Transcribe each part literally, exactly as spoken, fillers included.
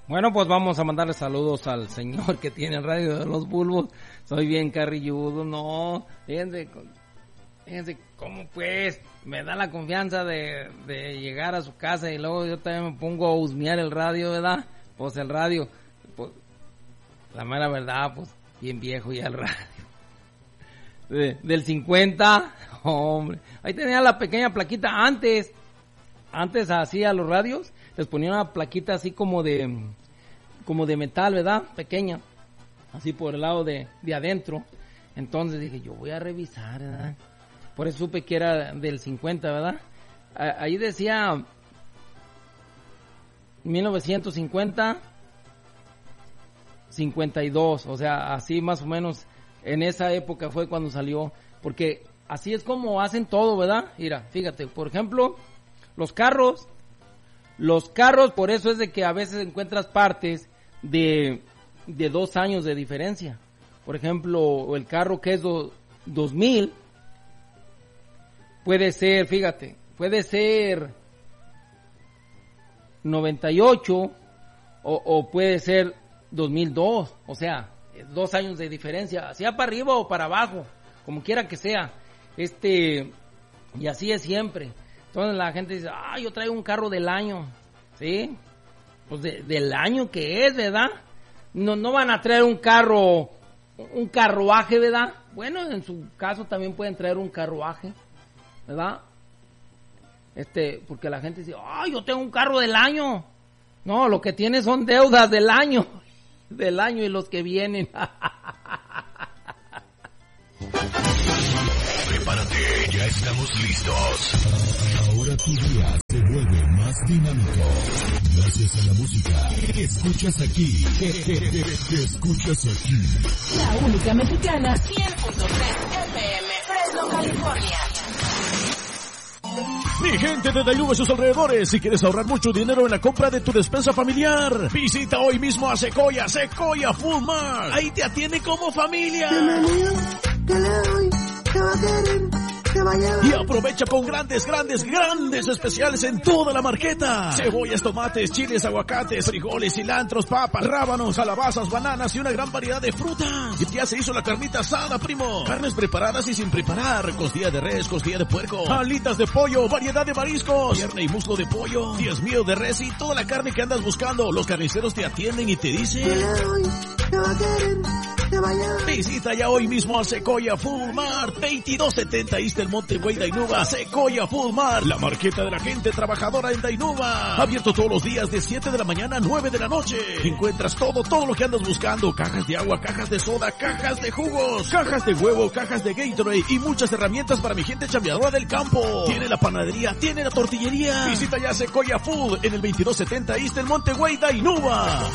Bueno, pues vamos a mandarle saludos al señor que tiene el radio de los bulbos. Soy bien carrilludo, no. Fíjense, fíjense cómo pues me da la confianza de, de llegar a su casa y luego yo también me pongo a husmear el radio, ¿verdad? Pues el radio, pues la mera verdad, pues bien viejo ya el radio. De, del cincuenta, hombre. Ahí tenía la pequeña plaquita antes. Antes hacía los radios, les ponía una plaquita así como de como de metal, ¿verdad? Pequeña, así por el lado de, de adentro. Entonces dije, yo voy a revisar, ¿verdad? Por eso supe que era del cincuenta, ¿verdad? Ahí decía mil novecientos cincuenta, cincuenta y dos, o sea, así más o menos en esa época fue cuando salió, porque así es como hacen todo, ¿verdad? Mira, fíjate, por ejemplo, los carros, los carros, por eso es de que a veces encuentras partes de, de dos años de diferencia. Por ejemplo, el carro que es do, dos mil, puede ser, fíjate, puede ser noventa y ocho o, o puede ser dos mil dos, o sea, dos años de diferencia, sea para arriba o para abajo, como quiera que sea, este, y así es siempre. Entonces la gente dice, ah, yo traigo un carro del año, ¿sí? Pues de, del año que es, ¿verdad? No, no van a traer un carro, un carruaje, ¿verdad? Bueno, en su caso también pueden traer un carruaje, ¿verdad? Este, porque la gente dice, ah, yo tengo un carro del año. No, lo que tiene son deudas del año, del año y los que vienen. Prepárate, ya estamos listos. Ahora tu día se vuelve más dinámico. Gracias a la música que escuchas aquí. Que, que, que, que escuchas aquí. La única mexicana, cien punto tres F M, Fresno, California. Mi gente de Dainuba y sus alrededores, si quieres ahorrar mucho dinero en la compra de tu despensa familiar, visita hoy mismo a Sequoia, Sequoia Food Mart. Ahí te atiende como familia. ¿Qué me dio? ¿Qué le doy? ¿Qué va a querer? ¿Qué va a llevar? Y aprovecha con grandes, grandes, grandes especiales en toda la marqueta. Cebollas, tomates, chiles, aguacates, frijoles, cilantros, papas, rábanos, calabazas, bananas y una gran variedad de frutas. Y ya se hizo la carnita asada, primo. Carnes preparadas y sin preparar. Costilla de res, costilla de puerco, alitas de pollo, variedad de mariscos, pierna y muslo de pollo, diez mil de res y toda la carne que andas buscando. Los carniceros te atienden y te dicen, ¿qué le doy? ¿Qué va a querer? ¿Qué va a llevar? Visita ya hoy mismo a Sequoia Food Mart, veintidós setenta East del Monte Güey, Dainuba. Sequoia Food Mart, la marqueta de la gente trabajadora en Dainuba. Abierto todos los días de siete de la mañana a nueve de la noche. Encuentras todo, todo lo que andas buscando. Cajas de agua, cajas de soda, cajas de jugos, cajas de huevo, cajas de Gatorade y muchas herramientas para mi gente chambeadora del campo. Tiene la panadería, tiene la tortillería. Visita ya Sequoia Food en el veintidós setenta East del Monte Güey, Dainuba.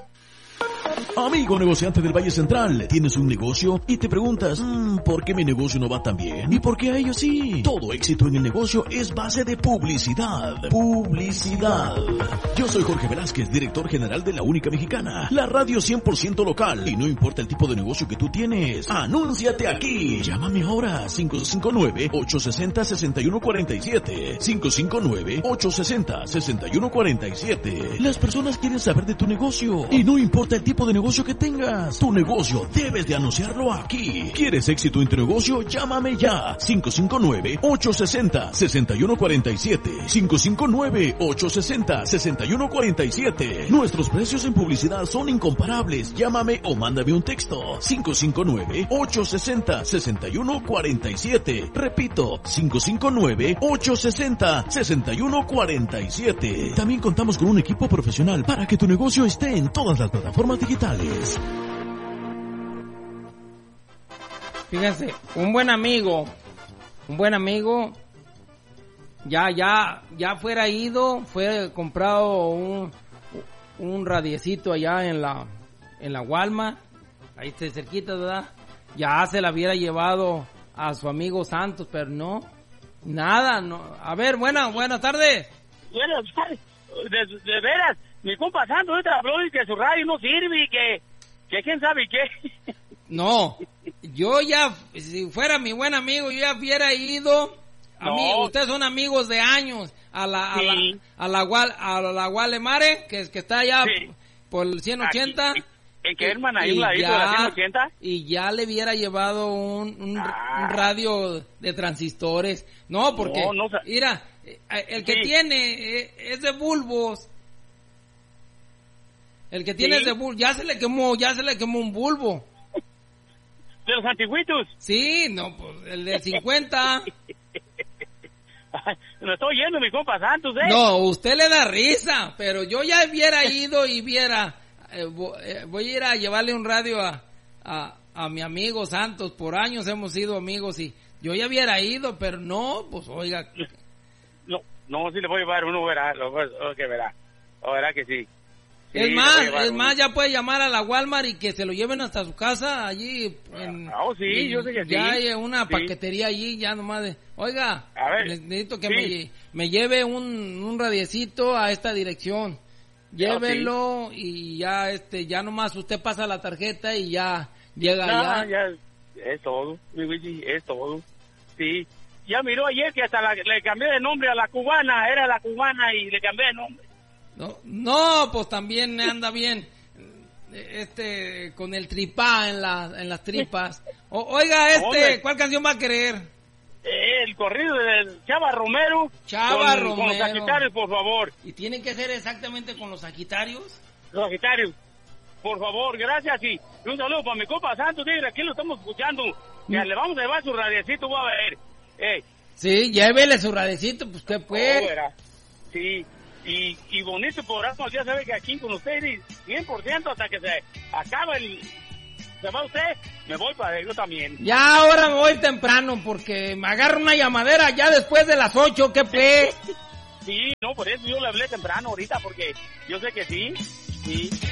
Amigo negociante del Valle Central, tienes un negocio y te preguntas, mmm, ¿por qué mi negocio no va tan bien? ¿Y por qué a ellos sí? Todo éxito en el negocio es base de publicidad. Publicidad. Yo soy Jorge Velázquez, director general de La Única Mexicana, la radio cien por ciento local. Y no importa el tipo de negocio que tú tienes, anúnciate aquí. Llámame ahora, cinco cinco nueve, ocho seis cero, seis uno cuatro siete. cinco cinco nueve, ocho seis cero, seis uno cuatro siete. Las personas quieren saber de tu negocio y no importa el tipo de negocio que tengas, tu negocio debes de anunciarlo aquí. ¿Quieres éxito en tu negocio? Llámame ya. cinco cinco nueve, ocho seis cero, seis uno cuatro siete. cinco cinco nueve, ocho seis cero, seis uno cuatro siete. Nuestros precios en publicidad son incomparables. Llámame o mándame un texto. cinco cinco nueve, ocho seis cero, seis uno cuatro siete. Repito, cinco cinco nueve, ocho seis cero, seis uno cuatro siete. También contamos con un equipo profesional para que tu negocio esté en todas las plataformas digitales. Fíjense, un buen amigo, un buen amigo, ya, ya, ya fuera ido, fue comprado un, un radiecito allá en la, en la Walmart, ahí está cerquita, ¿verdad? Ya se la hubiera llevado a su amigo Santos, pero no, nada, no. A ver, buena, buenas tardes. Buenas tardes, de, de veras, mi compa Santos ahorita habló y que su radio no sirve y que, que quién sabe qué. No, yo ya, si fuera mi buen amigo, yo ya hubiera ido. A No. mí, ustedes son amigos de años a la a Sí. la a la Gual- a la Gualemare, que que está allá Sí. por el ciento ochenta. Aquí, ¿en qué, hermana? ¿Hay un ladito de la ciento ochenta? Y ya le hubiera llevado un, un, ah. un radio de transistores. No, porque, no, no, mira, el que sí. tiene es de bulbos. El que tiene sí. es de bulbos. Ya se le quemó, ya se le quemó un bulbo. ¿De los antiguitos? Sí, no, pues el de cincuenta. Me estoy yendo, mi compa Santos, ¿eh? No, usted le da risa, pero yo ya hubiera ido y viera, eh, voy a ir a llevarle un radio a, a, a mi amigo Santos, por años hemos sido amigos y yo ya hubiera ido, pero no, pues oiga. No, no, sí le voy a llevar uno, verá, lo que verá, o verá que sí. Sí, es más, es uno. más, ya puede llamar a la Walmart y que se lo lleven hasta su casa allí. En, ah, oh, sí, en, yo sé que ya sí. hay una sí. paquetería allí, ya nomás de, oiga, a ver, necesito que sí. me, me lleve un, un radiecito a esta dirección. Llévelo oh, sí. y ya, este, ya nomás usted pasa la tarjeta y ya llega no, allá. Ya, es todo, mi Luigi, es todo. Sí, ya miró ayer que hasta la, le cambié de nombre a la cubana, era la cubana y le cambié de nombre. No, no, pues también anda bien, este, con el tripá en la, en las tripas. O, oiga, este, Hombre. ¿cuál canción va a querer? El corrido de Chava Romero. Chava con, Romero. Con los Sagitarios, por favor. ¿Y tiene que ser exactamente con los Sagitarios? Los Sagitarios, por favor, gracias. Y un saludo para mi compa Santos, tigre, aquí lo estamos escuchando. Que mm. le vamos a llevar su radiecito, voy a ver. Hey. Sí, llévele su radiecito, pues usted puede. Oh, sí. Y, y bonito programa, ya sabe que aquí con ustedes cien por ciento hasta que se acaba el... ¿Se va usted? Me voy para yo también. Ya ahora me voy temprano porque me agarro una llamadera ya después de las ocho, ¿qué pues? Sí, no, por eso yo le hablé temprano ahorita porque yo sé que sí, sí.